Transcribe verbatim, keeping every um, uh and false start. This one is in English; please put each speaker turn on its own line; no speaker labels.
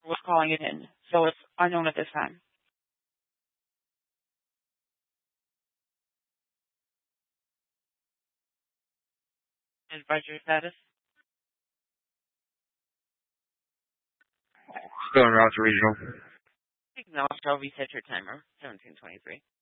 was calling it in, so it's unknown at this time. Advise your status.
Still en route to regional.
Acknowledge. I'll reset your timer. seventeen twenty-three.